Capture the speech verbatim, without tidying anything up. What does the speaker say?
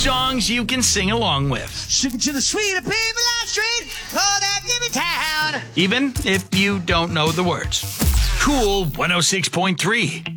songs you can sing along with. Sugar to the sweet of people on street, oh, that Jimmy Town. Even if you don't know the words. Cool one oh six point three.